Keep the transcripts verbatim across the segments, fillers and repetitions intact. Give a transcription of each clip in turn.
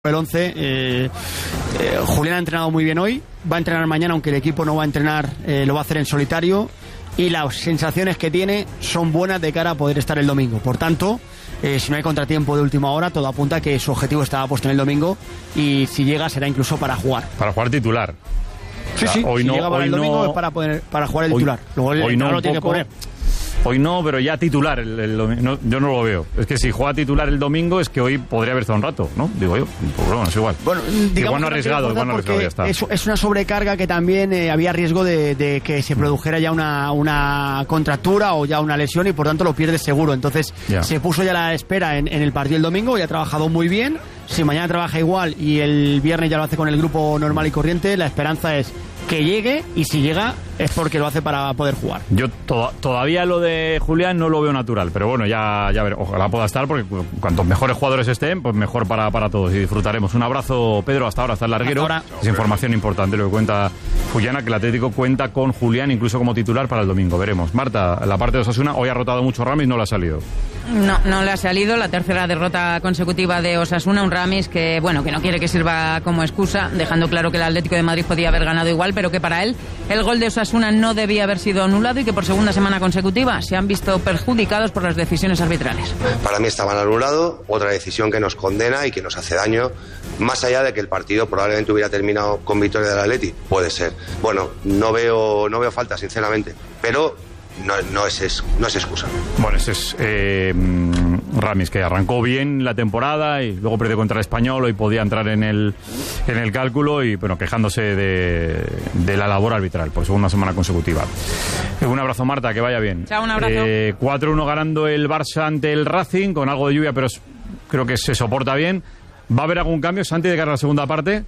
El once, eh, eh, Julián ha entrenado muy bien hoy, va a entrenar mañana, aunque el equipo no va a entrenar, eh, lo va a hacer en solitario, y las sensaciones que tiene son buenas de cara a poder estar el domingo. Por tanto, eh, si no hay contratiempo de última hora, todo apunta a que su objetivo estaba puesto en el domingo, y si llega será incluso para jugar. Para jugar titular. Sí, o sea, sí, hoy si no, llega para hoy el domingo no, es para, poder, para jugar el hoy, titular. Luego el hoy no lo tiene que poner. Hoy no, pero ya titular. El, el, no, yo no lo veo. Es que si juega titular el domingo es que hoy podría haber estado un rato, ¿no? Digo yo. Pues bueno, es igual. Bueno, igual no arriesgado, igual no arriesgado, ya está. Es, es una sobrecarga que también eh, había riesgo de, de que se produjera ya una, una contractura o ya una lesión y por tanto lo pierde seguro. Entonces ya. se puso ya la espera en, en el partido el domingo y ha trabajado muy bien. Si mañana trabaja igual y el viernes ya lo hace con el grupo normal y corriente, la esperanza es que llegue, y si llega es porque lo hace para poder jugar. Yo to- todavía lo de Julián no lo veo natural, pero bueno, ya, ya ver, ojalá pueda estar, porque cuantos mejores jugadores estén, pues mejor para, para todos y disfrutaremos. Un abrazo, Pedro, hasta ahora, hasta el larguero. Hasta ahora. Es información importante lo que cuenta Fullana, que el Atlético cuenta con Julián incluso como titular para el domingo, veremos. Marta, la parte de Osasuna, hoy ha rotado mucho Ramis, no le ha salido. No, no le ha salido, la tercera derrota consecutiva de Osasuna, un Ramis que, bueno, que no quiere que sirva como excusa, dejando claro que el Atlético de Madrid podía haber ganado igual, pero que para él el gol de Osasuna no debía haber sido anulado y que por segunda semana consecutiva se han visto perjudicados por las decisiones arbitrales. Para mí estaban anulados, otra decisión que nos condena y que nos hace daño, más allá de que el partido probablemente hubiera terminado con victoria del Atleti, puede ser. Bueno, no veo, no veo falta, sinceramente, pero no, no, es, no es excusa. Bueno, ese es eh, Ramis, que arrancó bien la temporada y luego perdió contra el Español y podía entrar en el, en el cálculo y bueno, quejándose de, de la labor arbitral por segunda semana consecutiva. Un abrazo, Marta, que vaya bien. Chao, un abrazo. Eh, cuatro uno ganando el Barça ante el Racing, con algo de lluvia, pero es, creo que se soporta bien. ¿Va a haber algún cambio, Santi, de cara a la segunda parte?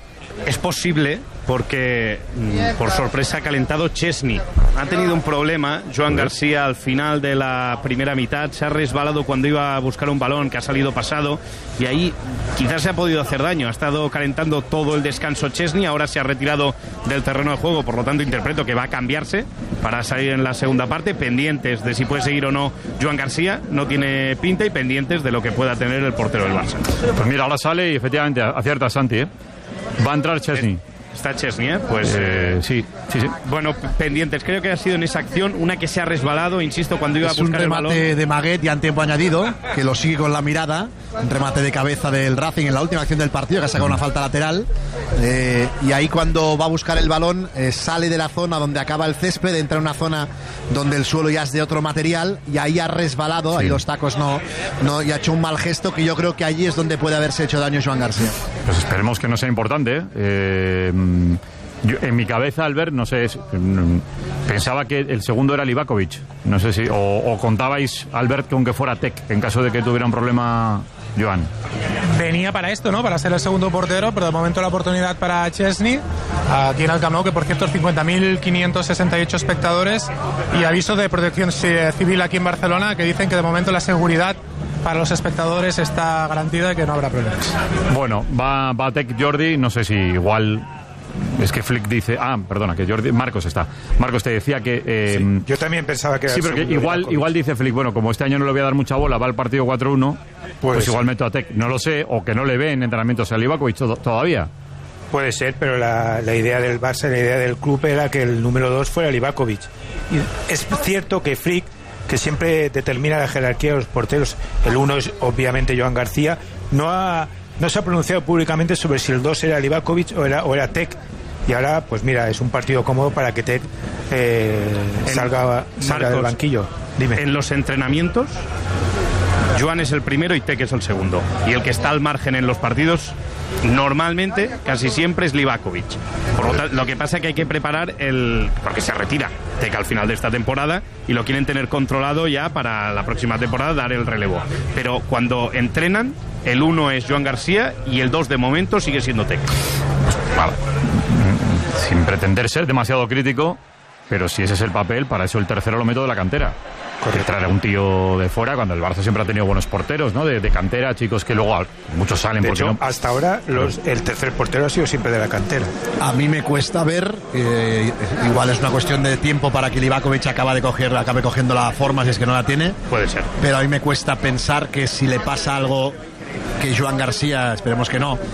Es posible, porque por sorpresa ha calentado Chesney. Ha tenido un problema Joan García al final de la primera mitad. Se ha resbalado cuando iba a buscar un balón que ha salido pasado y ahí quizás se ha podido hacer daño. Ha estado calentando todo el descanso Chesney. Ahora se ha retirado del terreno de juego, por lo tanto interpreto que va a cambiarse para salir en la segunda parte. Pendientes de si puede seguir o no Joan García, no tiene pinta, y pendientes de lo que pueda tener el portero del Barça. Pues mira, ahora sale y efectivamente acierta Santi, ¿eh? Va a entrar Chesney. Está Chesney, ¿eh? Pues eh, sí, sí, sí. Bueno, pendientes. Creo que ha sido en esa acción una que se ha resbalado, insisto, cuando iba es a buscar el balón. Un remate de Maguet ya en tiempo añadido, que lo sigue con la mirada. Un remate de cabeza del Racing en la última acción del partido, que ha sacado una falta lateral. Eh, y ahí cuando va a buscar el balón, eh, sale de la zona donde acaba el césped, entra en una zona donde el suelo ya es de otro material, y ahí ha resbalado, sí. Ahí los tacos no, no, y ha hecho un mal gesto, que yo creo que allí es donde puede haberse hecho daño Joan García. Pues esperemos que no sea importante, ¿eh? eh Yo, en mi cabeza, Albert, no sé, pensaba que el segundo era Livakovic. No sé si, o, o contabais, Albert, que aunque fuera Tec, en caso de que tuviera un problema, Joan. Venía para esto, ¿no? Para ser el segundo portero, pero de momento la oportunidad para Chesney, aquí en el Camp Nou, que por cierto, cincuenta mil quinientos sesenta y ocho espectadores, y aviso de protección civil aquí en Barcelona, que dicen que de momento la seguridad para los espectadores está garantida y que no habrá problemas. Bueno, va, va Tec, Jordi, no sé si igual... Es que Flick dice... Ah, perdona, que Jordi... Marcos está. Marcos te decía que... Eh, sí, yo también pensaba que... Sí, pero que igual, igual dice Flick, bueno, como este año no le voy a dar mucha bola, va el partido cuatro uno, pues, pues igual meto a Tec. No lo sé, o que no le ve en entrenamientos a Livakovic todavía. Puede ser, pero la, la idea del Barça, la idea del club era que el número dos fuera Livakovic. Y es cierto que Flick, que siempre determina la jerarquía de los porteros, el uno es obviamente Joan García, no ha... No se ha pronunciado públicamente sobre si el dos era Livakovic o era, o era Tec. Y ahora, pues mira, es un partido cómodo para que Tec eh, salga, salga Marcos, del banquillo. Dime. En los entrenamientos, Joan es el primero y Tec es el segundo. Y el que está al margen en los partidos, normalmente, casi siempre es Livakovic. Por lo tanto, lo que pasa es que hay que preparar el... porque se retira Tec al final de esta temporada y lo quieren tener controlado ya para la próxima temporada, dar el relevo. Pero cuando entrenan, el uno es Joan García y el dos de momento sigue siendo Tec. Vale. Sin pretender ser demasiado crítico, pero si ese es el papel, para eso el tercero lo meto de la cantera. Que traer a un tío de fuera, cuando el Barça siempre ha tenido buenos porteros, ¿no? De, de cantera, chicos que luego muchos salen de porque hecho, no... hasta ahora los, el tercer portero ha sido siempre de la cantera. A mí me cuesta ver, eh, igual es una cuestión de tiempo para que Livakovic acabe, de coger, acabe cogiendo la forma, si es que no la tiene. Puede ser. Pero a mí me cuesta pensar que si le pasa algo que Joan García, esperemos que no,